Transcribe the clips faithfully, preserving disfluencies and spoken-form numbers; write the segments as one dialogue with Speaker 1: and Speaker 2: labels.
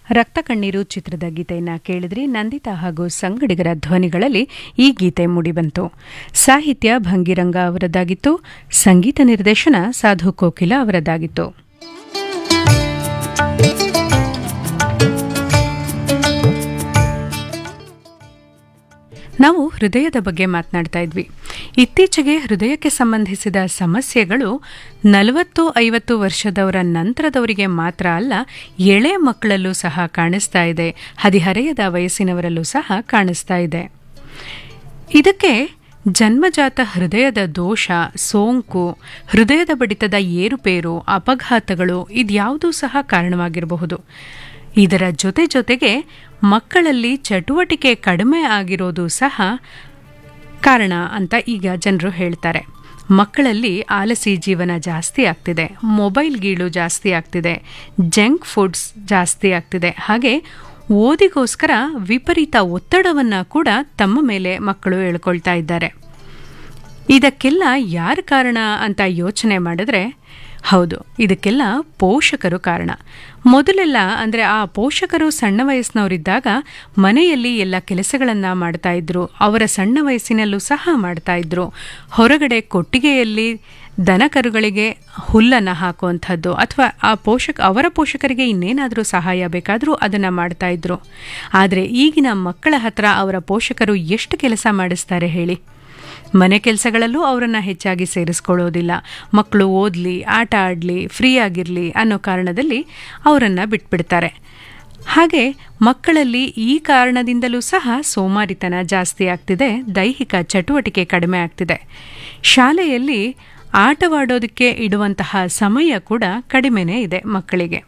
Speaker 1: ರಕ್ತ ಕಣ್ಣೀರು ಚಿತ್ರದ ಗೀತೆಯನ್ನ ಕೇಳಿದ್ರಿ. ನಂದಿತಾ ಹಾಗೂ ಸಂಗಡಿಗರ ಧ್ವನಿಗಳಲ್ಲಿ ಈ ಗೀತೆ ಮೂಡಿಬಂತು. ಸಾಹಿತ್ಯ ಭಂಗಿರಂಗ ಅವರದ್ದಾಗಿತ್ತು, ಸಂಗೀತ ನಿರ್ದೇಶನ ಸಾಧು ಕೋಕಿಲ ಅವರದ್ದಾಗಿತ್ತು. ನಾವು ಹೃದಯದ ಬಗ್ಗೆ ಮಾತನಾಡ್ತಾ ಇದ್ವಿ. ಇತ್ತೀಚೆಗೆ ಹೃದಯಕ್ಕೆ ಸಂಬಂಧಿಸಿದ ಸಮಸ್ಯೆಗಳು ನಲವತ್ತು ಐವತ್ತು ವರ್ಷದವರ ನಂತರದವರಿಗೆ ಮಾತ್ರ ಅಲ್ಲ, ಎಳೆ ಮಕ್ಕಳಲ್ಲೂ ಸಹ ಕಾಣಿಸ್ತಾ ಇದೆ, ಹದಿಹರೆಯದ ವಯಸ್ಸಿನವರಲ್ಲೂ ಸಹ ಕಾಣಿಸ್ತಾ ಇದೆ. ಇದಕ್ಕೆ ಜನ್ಮಜಾತ ಹೃದಯದ ದೋಷ, ಸೋಂಕು, ಹೃದಯದ ಬಡಿತದ ಏರುಪೇರು, ಅಪಘಾತಗಳು ಇದ್ಯಾವುದೂ ಸಹ ಕಾರಣವಾಗಿರಬಹುದು. ಇದರ ಜೊತೆ ಜೊತೆಗೆ ಮಕ್ಕಳಲ್ಲಿ ಚಟುವಟಿಕೆ ಕಡಿಮೆ ಆಗಿರೋದು ಸಹ ಕಾರಣ ಅಂತ ಈಗ ಜನರು ಹೇಳ್ತಾರೆ. ಮಕ್ಕಳಲ್ಲಿ ಆಲಸಿ ಜೀವನ ಜಾಸ್ತಿ ಆಗ್ತಿದೆ, ಮೊಬೈಲ್ ಗೀಳು ಜಾಸ್ತಿ ಆಗ್ತಿದೆ, ಜಂಕ್ ಫುಡ್ಸ್ ಜಾಸ್ತಿ ಆಗ್ತಿದೆ. ಹಾಗೆ ಓದಿಗೋಸ್ಕರ ವಿಪರೀತ ಒತ್ತಡವನ್ನು ಕೂಡ ತಮ್ಮ ಮೇಲೆ ಮಕ್ಕಳು ಎಳ್ಕೊಳ್ತಾ ಇದ್ದಾರೆ. ಇದಕ್ಕೆಲ್ಲ ಯಾರು ಕಾರಣ ಅಂತ ಯೋಚನೆ ಮಾಡಿದ್ರೆ, ಹೌದು, ಇದಕ್ಕೆಲ್ಲ ಪೋಷಕರು ಕಾರಣ. ಮೊದಲೆಲ್ಲ ಅಂದರೆ ಆ ಪೋಷಕರು ಸಣ್ಣ ವಯಸ್ಸಿನವರಿದ್ದಾಗ ಮನೆಯಲ್ಲಿ ಎಲ್ಲ ಕೆಲಸಗಳನ್ನು ಮಾಡ್ತಾ ಇದ್ರು, ಅವರ ಸಣ್ಣ ವಯಸ್ಸಿನಲ್ಲೂ ಸಹ ಮಾಡ್ತಾ ಇದ್ರು. ಹೊರಗಡೆ ಕೊಟ್ಟಿಗೆಯಲ್ಲಿ ದನ ಕರುಗಳಿಗೆ ಹುಲ್ಲನ್ನು ಹಾಕುವಂಥದ್ದು ಅಥವಾ ಆ ಪೋಷಕ ಅವರ ಪೋಷಕರಿಗೆ ಇನ್ನೇನಾದರೂ ಸಹಾಯ ಬೇಕಾದರೂ ಅದನ್ನು ಮಾಡ್ತಾ ಇದ್ರು. ಆದರೆ ಈಗಿನ ಮಕ್ಕಳ ಹತ್ರ ಅವರ ಪೋಷಕರು ಎಷ್ಟು ಕೆಲಸ ಮಾಡಿಸ್ತಾರೆ ಹೇಳಿ? ಮನೆ ಕೆಲಸಗಳಲ್ಲೂ ಅವರನ್ನು ಹೆಚ್ಚಾಗಿ ಸೇರಿಸ್ಕೊಳ್ಳೋದಿಲ್ಲ. ಮಕ್ಕಳು ಓದಲಿ, ಆಟ ಆಡಲಿ, ಫ್ರೀ ಆಗಿರಲಿ ಅನ್ನೋ ಕಾರಣದಲ್ಲಿ ಅವರನ್ನು ಬಿಟ್ಬಿಡ್ತಾರೆ. ಹಾಗೆ ಮಕ್ಕಳಲ್ಲಿ ಈ ಕಾರಣದಿಂದಲೂ ಸಹ ಸೋಮಾರಿತನ ಜಾಸ್ತಿ ಆಗ್ತಿದೆ, ದೈಹಿಕ ಚಟುವಟಿಕೆ ಕಡಿಮೆ ಆಗ್ತಿದೆ. ಶಾಲೆಯಲ್ಲಿ ಆಟವಾಡೋದಕ್ಕೆ ಇಡುವಂತಹ ಸಮಯ ಕೂಡ ಕಡಿಮೆನೇ ಇದೆ ಮಕ್ಕಳಿಗೆ.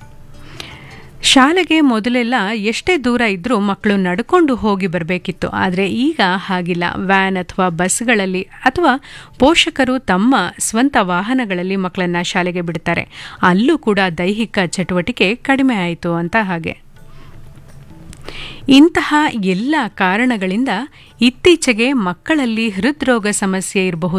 Speaker 1: ಶಾಲೆಗೆ ಮೊದಲೆಲ್ಲ ಎಷ್ಟೇ ದೂರ ಇದ್ರೂ ಮಕ್ಕಳು ನಡ್ಕೊಂಡು ಹೋಗಿ ಬರಬೇಕಿತ್ತು. ಆದರೆ ಈಗ ಹಾಗಿಲ್ಲ. ವ್ಯಾನ್ ಅಥವಾ ಬಸ್ಗಳಲ್ಲಿ ಅಥವಾ ಪೋಷಕರು ತಮ್ಮ ಸ್ವಂತ ವಾಹನಗಳಲ್ಲಿ ಮಕ್ಕಳನ್ನ ಶಾಲೆಗೆ ಬಿಡ್ತಾರೆ. ಅಲ್ಲೂ ಕೂಡ ದೈಹಿಕ ಚಟುವಟಿಕೆ ಕಡಿಮೆ ಆಯಿತು ಅಂತ. ಹಾಗೆ ಇಂತಹ ಎಲ್ಲ ಕಾರಣಗಳಿಂದ ಇತ್ತೀಚೆಗೆ ಮಕ್ಕಳಲ್ಲಿ ಹೃದ್ರೋಗ ಸಮಸ್ಯೆ ಇರಬಹುದು